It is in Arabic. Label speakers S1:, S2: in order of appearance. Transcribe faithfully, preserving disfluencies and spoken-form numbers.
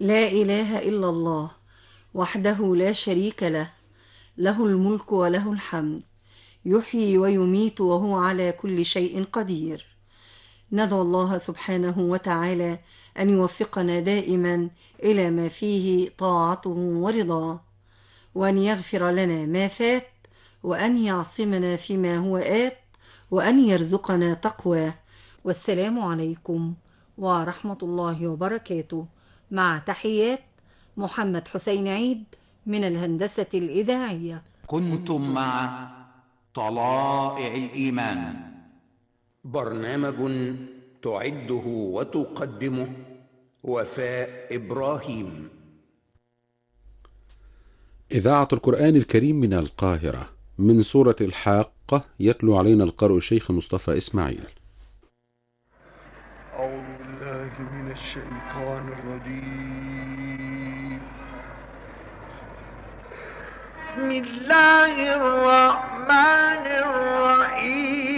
S1: لا إله إلا الله وحده لا شريك له، له الملك وله الحمد، يحيي ويميت وهو على كل شيء قدير. ندعو الله سبحانه وتعالى أن يوفقنا دائما إلى ما فيه طاعته ورضاه، وأن يغفر لنا ما فات، وأن يعصمنا فيما هو آت، وأن يرزقنا تقواه. والسلام عليكم ورحمة الله وبركاته، مع تحيات محمد حسين عيد من الهندسة الإذاعية.
S2: كنتم مع طلائع الإيمان،
S3: برنامج تعده وتقدمه وفاء إبراهيم.
S4: إذاعة القرآن الكريم من القاهرة، من سورة الحاقة، يتلو علينا القارئ الشيخ مصطفى إسماعيل.
S5: أعوذ بالله من الشيطان الرجيم. بسم الله الرحمن الرحيم.